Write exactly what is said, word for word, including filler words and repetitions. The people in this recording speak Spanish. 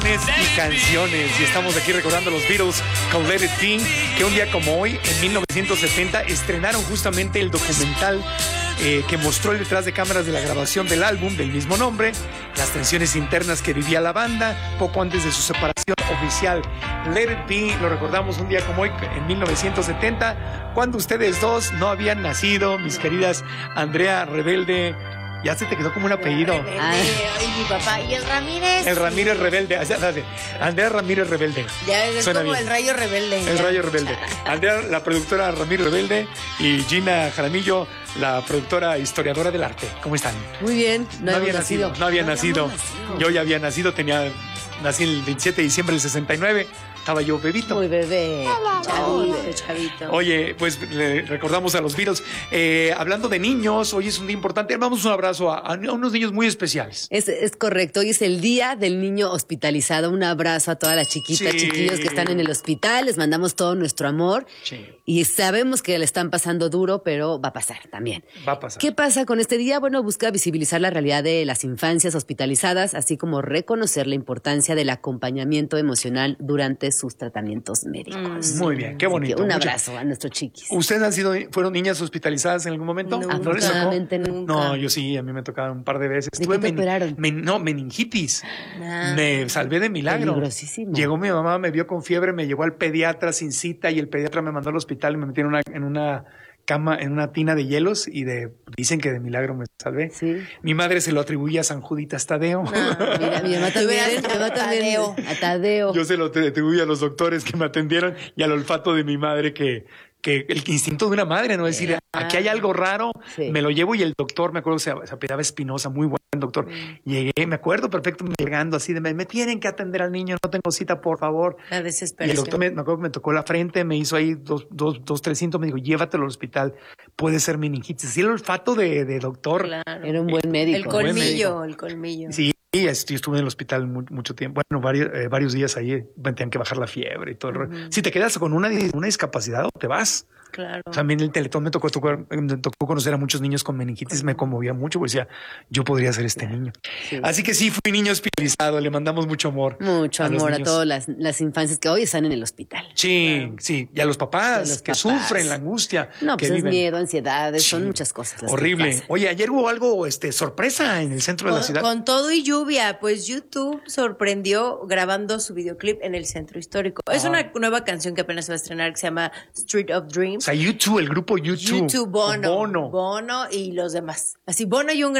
Canciones y canciones. Y estamos aquí recordando a los Beatles con Let It Be, que un día como hoy, en mil novecientos setenta, estrenaron justamente el documental eh, que mostró el detrás de cámaras de la grabación del álbum del mismo nombre, las tensiones internas que vivía la banda poco antes de su separación oficial. Let It Be, lo recordamos un día como hoy, en mil novecientos setenta, cuando ustedes dos no habían nacido, mis queridas Andrea Rebelde. Ya se te quedó como un apellido. Ay, mi papá. ¿Y el Ramírez? El Ramírez Rebelde. Andrea Ramírez Rebelde. Ya es Suena como bien. El Rayo Rebelde. El ya. Rayo Rebelde. Andrea, la productora Ramírez Rebelde, y Gina Jaramillo, la productora historiadora del arte. ¿Cómo están? Muy bien. No, no había nacido. nacido. No había no nacido. nacido. Yo ya había nacido, tenía... Nací el veintisiete de diciembre del sesenta y nueve. Estaba yo bebito. Muy bebé. Chavito, chavito. Oye, pues le recordamos a los Beatles. Eh, hablando de niños, hoy es un día importante. Vamos un abrazo a, a unos niños muy especiales. Es, es correcto. Hoy es el día del niño hospitalizado. Un abrazo a todas las chiquitas, sí. chiquillos que están en el hospital. Les mandamos todo nuestro amor. Sí. Y sabemos que le están pasando duro, pero va a pasar también. Va a pasar. ¿Qué pasa con este día? Bueno, busca visibilizar la realidad de las infancias hospitalizadas, así como reconocer la importancia del acompañamiento emocional durante sus tratamientos médicos. Muy bien, qué bonito. Un abrazo a nuestros chiquis. ¿Ustedes han sido, fueron niñas hospitalizadas en algún momento? Nunca. Afortunadamente nunca. No, yo sí, a mí me tocaron un par de veces. ¿De qué te operaron? Men, no, meningitis. Ah, me salvé de milagro. Peligrosísimo. Llegó mi mamá, me vio con fiebre, me llevó al pediatra sin cita y el pediatra me mandó al hospital y me metieron en una, en una cama, en una tina de hielos y de dicen que de milagro me salvé. Sí. Mi madre se lo atribuía a San Juditas Tadeo. No, mira, mi mamá también, mi mamá también a Tadeo. Yo se lo atribuía a los doctores que me atendieron y al olfato de mi madre que que el instinto de una madre, ¿no? Es decir, aquí hay algo raro, sí. me lo llevo y el doctor, me acuerdo que se, se apellidaba Espinosa, muy buen doctor. Mm. Llegué, me acuerdo perfecto, llegando así de, me, me tienen que atender al niño, no tengo cita, por favor. La desesperación. Y el doctor, me, me acuerdo que me tocó la frente, me hizo ahí dos, dos, dos, trescientos, me dijo, llévatelo al hospital, puede ser meningitis. Sí, el olfato de, de doctor. Claro. Era un buen médico. El colmillo, el colmillo. Sí. Y estuve en el hospital mucho tiempo, bueno, varios, eh, varios días ahí, me tenían que bajar la fiebre y todo. Uh-huh. Si te quedas con una, una discapacidad, te vas. Claro. También el Teletón me tocó, tocó, me tocó conocer a muchos niños con meningitis, uh-huh. me conmovía mucho, porque decía, yo podría ser este niño. Sí. Así que sí, fui niño hospitalizado, le mandamos mucho amor. Mucho a amor a todas las, las infancias que hoy están en el hospital. Sí, claro. sí, y a los papás a los que papás. sufren la angustia. No, que pues viven. es miedo, ansiedades, sí. son muchas cosas. Horrible. Oye, ayer hubo algo, este, sorpresa en el centro con, de la ciudad. Con todo y lluvia, pues YouTube sorprendió grabando su videoclip en el centro histórico. Ah. Es una nueva canción que apenas se va a estrenar que se llama Street of Dreams. O sea, YouTube, el grupo YouTube. YouTube, Bono, Bono. Bono y los demás. Así, Bono y un